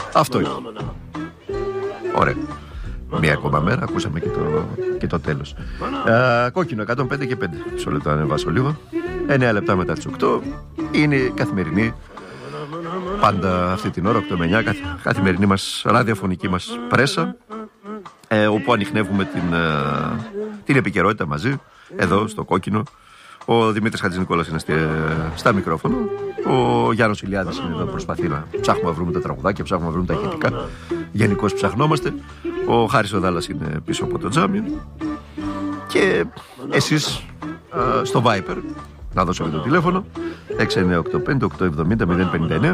Αυτό είναι. Ωραία. Μία ακόμα μέρα, ακούσαμε και το τέλος. Κόκκινο 105 και 5. Μισό λεπτό να ανεβάσω λίγο. 9 λεπτά μετά τις 8. Είναι η καθημερινή, πάντα αυτή την ώρα, 8 με 9, καθημερινή μας ραδιοφωνική μας πρέσα, όπου ανιχνεύουμε την επικαιρότητα μαζί, εδώ στο Κόκκινο. Ο Δημήτρης Χατζηνικόλας είναι στα μικρόφωνα. Ο Γιάννος Ηλιάδης είναι εδώ, προσπαθεί να ψάχνουμε να βρούμε τα τραγουδάκια, ψάχνουμε να βρούμε τα ηχητικά. Γενικώς ψαχνόμαστε. Ο Χάρης ο Δάλλας είναι πίσω από το τζάμι. Και εσείς στο Viper, να δώσω και το τηλέφωνο, 6985-870-059.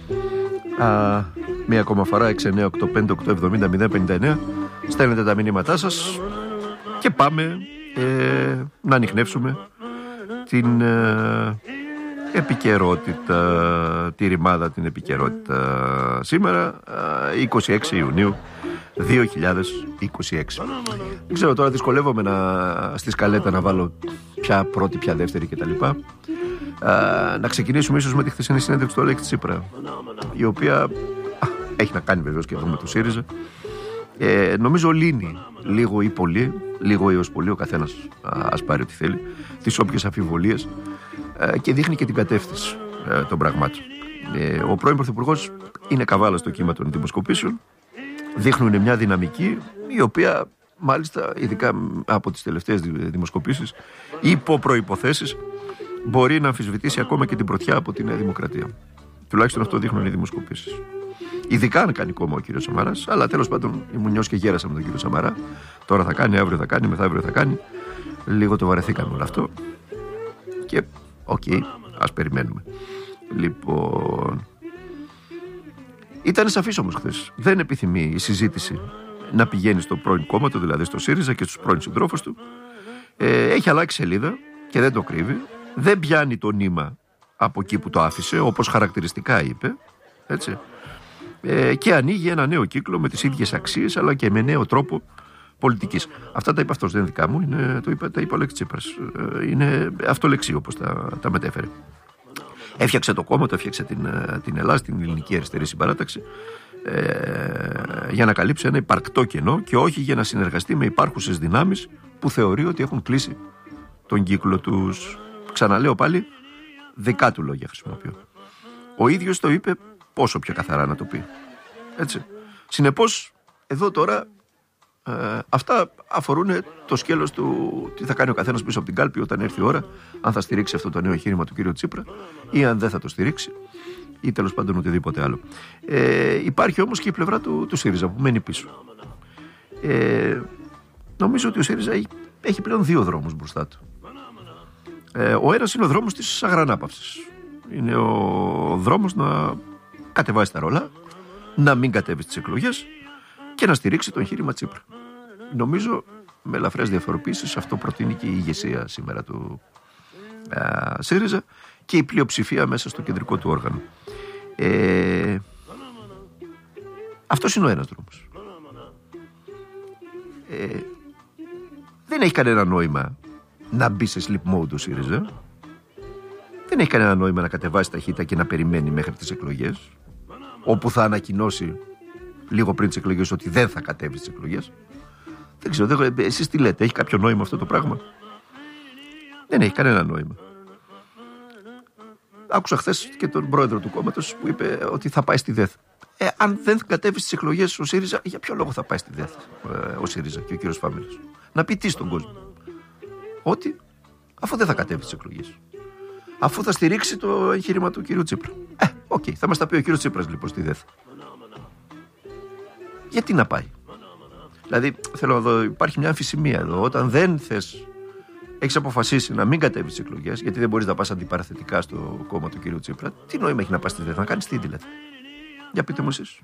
Μία ακόμα φορά, 6985-870-059. Στέλνετε τα μηνύματά σας και πάμε να ανιχνεύσουμε την επικαιρότητα, τη ρημάδα, την επικαιρότητα σήμερα, 26 Ιουνίου 2026. Δεν ξέρω, τώρα δυσκολεύομαι στη σκαλέτα να βάλω ποια πρώτη, ποια δεύτερη κτλ. Να ξεκινήσουμε ίσως με τη χθεσινή συνέντευξη του Αλέξη Τσίπρα, η οποία έχει να κάνει βεβαίως και εδώ με το ΣΥΡΙΖΑ. Νομίζω λύνει λίγο ή πολύ, λίγο ή ως πολύ, ο καθένας ας πάρει ό,τι θέλει, τις όποιες αμφιβολίες, και δείχνει και την κατεύθυνση των πραγμάτων. Ο πρώην Πρωθυπουργός είναι καβάλα στο κύμα των δημοσκοπήσεων. Δείχνουν μια δυναμική η οποία, μάλιστα, ειδικά από τις τελευταίες δημοσκοπήσεις, υπό προϋποθέσεις, μπορεί να αμφισβητήσει ακόμα και την πρωτιά από τη Νέα Δημοκρατία. Τουλάχιστον αυτό δείχνουν οι δημοσκοπήσεις. Ειδικά αν κάνει κόμμα ο κύριος Σαμαράς, αλλά τέλος πάντων ήμουν νιός και γέρασα με τον κύριο Σαμαρά. Τώρα θα κάνει, αύριο θα κάνει, μεθαύριο θα κάνει. Λίγο το βαρεθήκαμε όλο αυτό. Και ας περιμένουμε. Λοιπόν, ήταν σαφής όμως χθες. Δεν επιθυμεί η συζήτηση να πηγαίνει στο πρώην κόμμα του, δηλαδή στο ΣΥΡΙΖΑ και στους πρώην συντρόφους του. Έχει αλλάξει σελίδα και δεν το κρύβει. Δεν πιάνει το νήμα από εκεί που το άφησε, όπως χαρακτηριστικά είπε. Έτσι. Και ανοίγει ένα νέο κύκλο με τις ίδιες αξίες, αλλά και με νέο τρόπο πολιτικής. Αυτά τα είπε αυτός, δεν είναι δικά μου, τα είπε ο Αλέξης Τσίπρας. Είναι αυτολεξί όπως τα μετέφερε. Έφτιαξε το κόμμα, το έφτιαξε την Ελλάδα, την Ελληνική Αριστερή Συμπαράταξη, για να καλύψει ένα υπαρκτό κενό και όχι για να συνεργαστεί με υπάρχουσες δυνάμεις που θεωρεί ότι έχουν κλείσει τον κύκλο τους. Ξαναλέω πάλι, δικά του λόγια χρησιμοποιώ. Ο ίδιος το είπε πόσο πιο καθαρά να το πει. Έτσι. Συνεπώς, εδώ τώρα αυτά αφορούν το σκέλος του τι θα κάνει ο καθένας πίσω από την κάλπη όταν έρθει η ώρα, αν θα στηρίξει αυτό το νέο εγχείρημα του κ. Τσίπρα ή αν δεν θα το στηρίξει, ή τέλος πάντων οτιδήποτε άλλο. Υπάρχει όμως και η πλευρά του ΣΥΡΙΖΑ που μένει πίσω. Νομίζω ότι ο ΣΥΡΙΖΑ έχει πλέον δύο δρόμους μπροστά του. Ο ένας είναι ο δρόμος της αγρανάπαυσης. Είναι ο δρόμος να κατεβάσει τα ρολά, να μην κατέβει στις εκλογές και να στηρίξει το εγχείρημα Τσίπρα. Νομίζω με ελαφρές διαφοροποίησεις αυτό προτείνει και η ηγεσία σήμερα του ΣΥΡΙΖΑ και η πλειοψηφία μέσα στο κεντρικό του όργανο. Αυτός είναι ο ένας δρόμος. Δεν έχει κανένα νόημα να μπει σε sleep mode ο ΣΥΡΙΖΑ. Δεν έχει κανένα νόημα να κατεβάσει ταχύτητα και να περιμένει μέχρι τις εκλογές, όπου θα ανακοινώσει λίγο πριν τις εκλογές ότι δεν θα κατέβει στις εκλογές. Δεν ξέρω, εσείς τι λέτε, έχει κάποιο νόημα αυτό το πράγμα? Δεν έχει κανένα νόημα. Άκουσα χθες και τον πρόεδρο του κόμματος που είπε ότι θα πάει στη ΔΕΘ. Αν δεν κατέβει στις εκλογές ο ΣΥΡΙΖΑ, για ποιο λόγο θα πάει στη ΔΕΘ ο ΣΥΡΙΖΑ και ο κύριος Φάμελος? Να πει τι στον κόσμο? Ότι αφού δεν θα κατέβει στις εκλογές, αφού θα στηρίξει το εγχείρημα του κύριου Τσίπρα. Θα μας τα πει ο κύριος Τσίπρας λοιπόν στη ΔΕΘ. Γιατί να πάει? Δηλαδή θέλω να δω, υπάρχει μια αμφισημία εδώ. Όταν δεν θες, έχεις αποφασίσει να μην κατέβεις στις εκλογές, γιατί δεν μπορείς να πας αντιπαραθετικά στο κόμμα του κύριου Τσίπρα, τι νόημα έχει να πας στη ΔΕΘ? Να κάνεις τι δηλαδή? Για πείτε μου εσείς.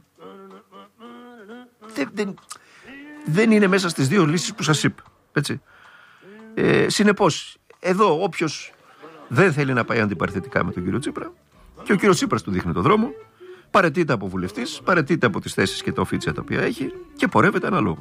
Δεν είναι μέσα στις δύο λύσεις που σας είπα. Έτσι. Συνεπώς, εδώ όποιος δεν θέλει να πάει αντιπαραθετικά με τον κύριο Τσίπρα και ο κύριος Τσίπρας του δείχνει το δρόμο, παραιτείται από βουλευτής, παραιτείται από τις θέσεις και τα οφίτσια τα οποία έχει και πορεύεται αναλόγως.